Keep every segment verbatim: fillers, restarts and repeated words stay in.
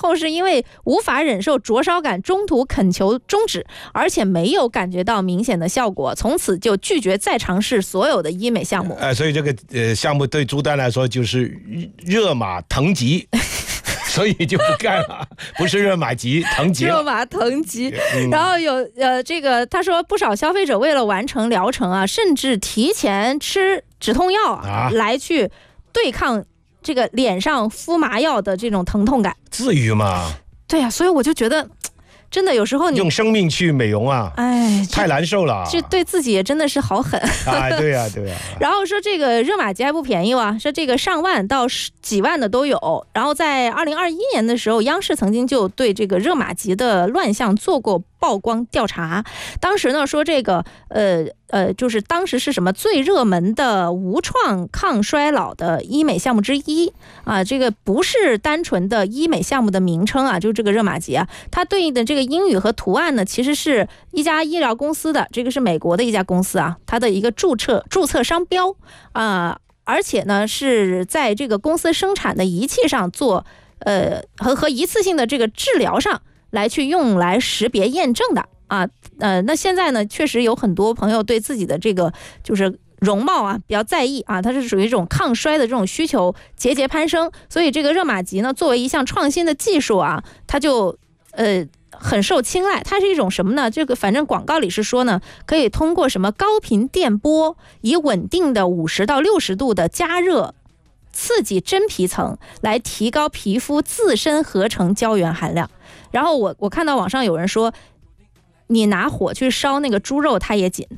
后是因为无法忍受灼烧感，中途恳求终止，而且没有感觉到明显的效果，从此就拒绝再尝试所有的医美项目。 呃，所以这个呃项目对朱丹来说就是热玛腾吉。所以就不干了，不是热玛吉，腾吉了。 热玛腾吉，然后有呃，这个他说不少消费者为了完成疗程啊，甚至提前吃止痛药啊，来去对抗这个脸上敷麻药的这种疼痛感。 至于吗？ 对呀、啊，所以我就觉得。真的有时候你用生命去美容啊， 哎， 太难受了， 这对自己也真的是好狠。 哎，对呀、啊、对呀、啊。 然后说这个热玛吉还不便宜啊，说这个上万到几万的都有。然后在二零二一年的时候，央视曾经就对这个热玛吉的乱象做过曝光调查。当时呢说这个呃呃，就是当时是什么最热门的无创抗衰老的医美项目之一啊，这个不是单纯的医美项目的名称啊，就是这个热玛吉啊，它对应的这个英语和图案呢，其实是一家医疗公司的，这个是美国的一家公司啊，它的一个注册注册商标啊，而且呢是在这个公司生产的仪器上做呃和和一次性的这个治疗上来去用来识别验证的啊。呃，那现在呢，确实有很多朋友对自己的这个就是容貌啊比较在意啊，它是属于这种抗衰的这种需求节节攀升，所以这个热玛吉呢，作为一项创新的技术啊，它就呃很受青睐。它是一种什么呢？这个反正广告里是说呢，可以通过什么高频电波，以稳定的五十到六十度的加热刺激真皮层，来提高皮肤自身合成胶原含量。然后我我看到网上有人说，你拿火去烧那个猪肉，它也紧。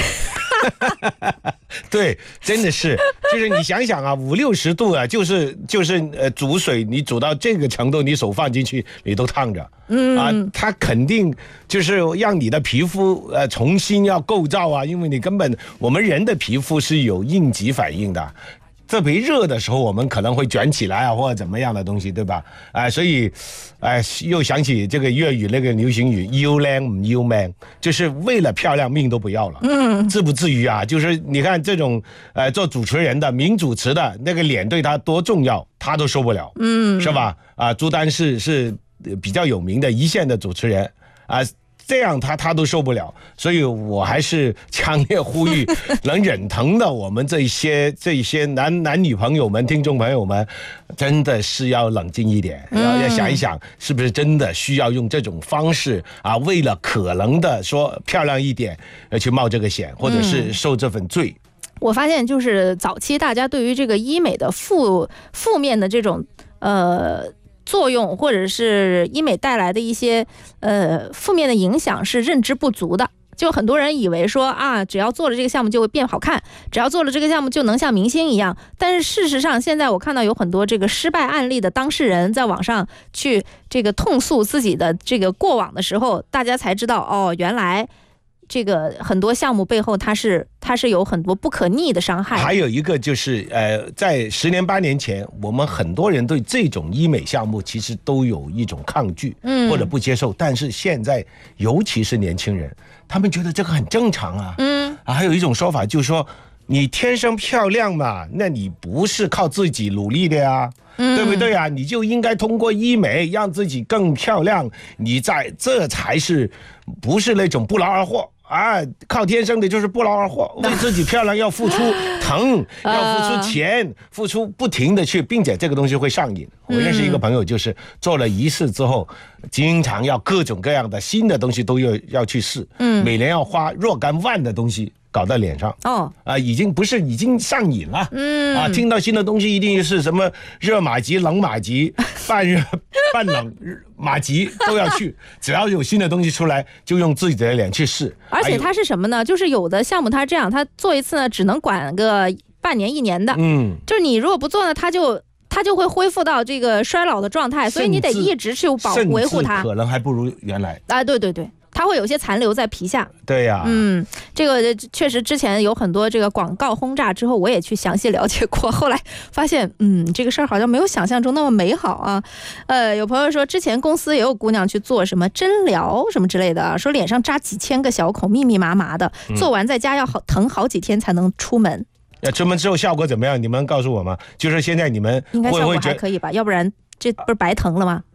对，真的是，就是你想想啊，五六十度啊，就是就是呃煮水，你煮到这个程度，你手放进去，你都烫着。嗯啊，它肯定就是让你的皮肤呃重新要构造啊，因为你根本我们人的皮肤是有应急反应的。特别热的时候，我们可能会卷起来啊，或者怎么样的东西，对吧？哎、呃，所以，哎、呃，又想起这个粤语那个流行语“要靓唔要命”，就是为了漂亮命都不要了。嗯，至不至于啊？就是你看这种呃做主持人的、名主持的那个脸对他多重要，他都受不了。嗯，是吧？啊、呃，朱丹是是比较有名的一线的主持人啊。呃这样他他都受不了，所以我还是强烈呼吁能忍疼的我们这些这些男男女朋友们、听众朋友们，真的是要冷静一点，要要想一想，是不是真的需要用这种方式啊？为了可能的说漂亮一点，呃，去冒这个险，或者是受这份罪。 我发现就是早期大家对于这个医美的负负面的这种呃。作用或者是医美带来的一些呃负面的影响是认知不足的，就很多人以为说啊，只要做了这个项目就会变好看，只要做了这个项目就能像明星一样。但是事实上，现在我看到有很多这个失败案例的当事人在网上去这个痛诉自己的这个过往的时候，大家才知道哦，原来这个很多项目背后它是它是有很多不可逆的伤害。 还有一个就是呃，在十年八年前，我们很多人对这种医美项目其实都有一种抗拒，嗯，或者不接受。但是现在，尤其是年轻人，他们觉得这个很正常啊，嗯啊，还有一种说法就是说，你天生漂亮嘛，那你不是靠自己努力的呀。嗯、对不对啊？你就应该通过医美让自己更漂亮，你在这才是不是那种不劳而获啊？靠天生的就是不劳而获，为自己漂亮要付出疼，要付出钱，付出不停的去，并且这个东西会上瘾。我认识一个朋友，就是做了一次之后，经常要各种各样的新的东西都要要去试，嗯，每年要花若干万的东西。搞在脸上哦，啊，已经不是已经上瘾了，嗯啊，听到新的东西一定是什么热玛吉、冷玛吉、半热半冷玛吉都要去，只要有新的东西出来，就用自己的脸去试。 而且它是什么呢？就是有的项目它这样，它做一次呢只能管个半年一年的，嗯，就是你如果不做呢，它就它就会恢复到这个衰老的状态，所以你得一直去保维护它， 可能还不如原来啊，对对对。它会有些残留在皮下。 对呀、啊， 嗯，这个确实之前有很多这个广告轰炸之后，我也去详细了解过，后来发现，嗯，这个事儿好像没有想象中那么美好啊。呃，有朋友说，之前公司也有姑娘去做什么针疗什么之类的，说脸上扎几千个小孔，密密麻麻的，做完在家要好疼好几天才能出门。 那出门之后效果怎么样？你们告诉我吗？就是现在你们会不会觉得应该效果还可以吧？要不然这不是白疼了吗？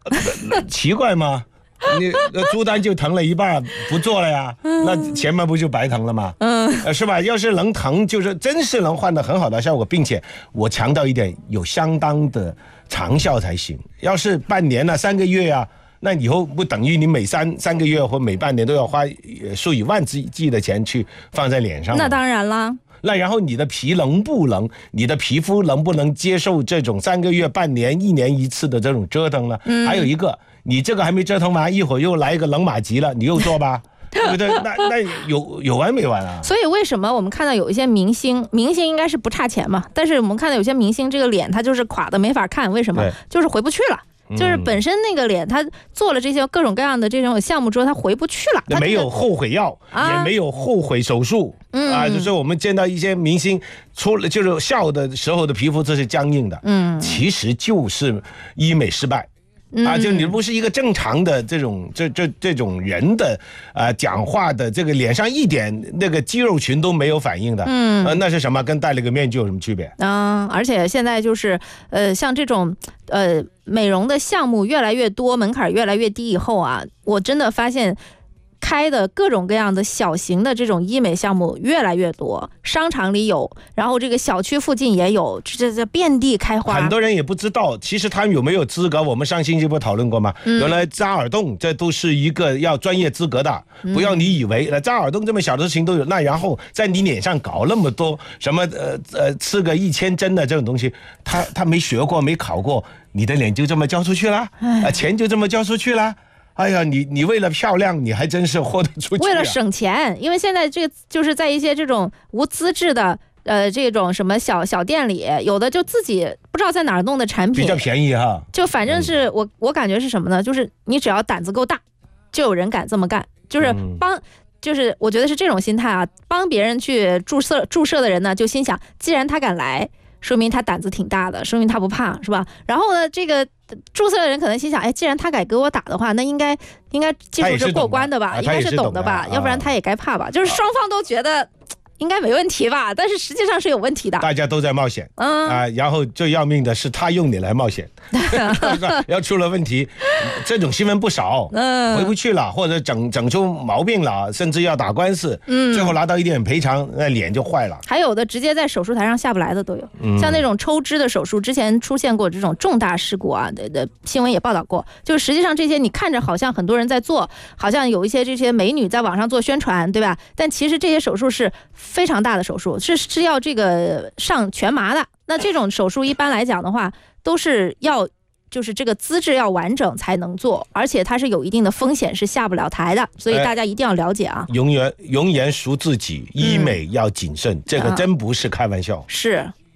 呃、奇怪吗？你租单就疼了一半，不做了呀，那前面不就白疼了吗？嗯，呃，是吧？要是能疼，就是真是能换得很好的效果，并且我强调一点，有相当的长效才行。要是半年啊、三个月啊，那以后不等于你每三三个月或每半年都要花数以万计的钱去放在脸上？ 那当然啦。 那然后你的皮能不能，你的皮肤能不能接受这种三个月、半年、一年一次的这种折腾呢？嗯、还有一个，你这个还没折腾完，一会儿又来一个冷玛吉了，你又做吧，对不对？那那有有完没完啊？ 所以为什么我们看到有一些明星，明星应该是不差钱嘛，但是我们看到有些明星这个脸他就是垮的没法看，为什么？就是回不去了。就是本身那个脸，他做了这些各种各样的这种项目之后，他回不去了。 没有后悔药，啊、也没有后悔手术。嗯啊，就是我们见到一些明星出了就是笑的时候的皮肤这是僵硬的，嗯，其实就是医美失败。啊，就你不是一个正常的这种这这这种人的啊、呃、讲话的这个脸上一点那个肌肉群都没有反应的，嗯，呃、那是什么？跟戴了个面具有什么区别？ 啊，而且现在就是呃像这种呃美容的项目越来越多，门槛越来越低以后啊，我真的发现。开的各种各样的小型的这种医美项目越来越多，商场里有，然后这个小区附近也有，这这遍地开花。 很多人也不知道，其实他们有没有资格？我们上星期不讨论过吗？嗯、原来扎耳洞这都是一个要专业资格的，不要你以为那扎耳洞这么小的事情都有，那然后在你脸上搞那么多什么呃呃刺个一千针的这种东西，他他没学过没考过，你的脸就这么交出去了，啊，钱就这么交出去了。哎呀，你你为了漂亮，你还真是豁得出去、啊。 为了省钱，因为现在这个就是在一些这种无资质的呃这种什么小小店里，有的就自己不知道在哪儿弄的产品比较便宜哈。 就反正是我我感觉是什么呢？就是你只要胆子够大，就有人敢这么干。就是帮，嗯、就是我觉得是这种心态啊，帮别人去注射注射的人呢，就心想，既然他敢来。说明他胆子挺大的，说明他不怕，是吧？然后呢，这个注册的人可能心想，哎，既然他敢给我打的话，那应该应该技术是过关的吧，应该是懂的吧，啊、要不然他也该怕吧。就是双方都觉得应该没问题吧，但是实际上是有问题的。 大家都在冒险，嗯啊，然后最要命的是他用你来冒险，要出了问题，这种新闻不少，嗯，回不去了，或者整整出毛病了，甚至要打官司，嗯，最后拿到一点赔偿，那脸就坏了。 还有的直接在手术台上下不来的都有，嗯、像那种抽脂的手术，之前出现过这种重大事故啊的的新闻也报道过，就是实际上这些你看着好像很多人在做，好像有一些这些美女在网上做宣传，对吧？但其实这些手术是非常大的手术，是是要这个上全麻的。那这种手术一般来讲的话，都是要就是这个资质要完整才能做，而且它是有一定的风险，是下不了台的，所以大家一定要了解啊。 哎、永远永远赎自己，医美要谨慎，嗯、这个真不是开玩笑。 是。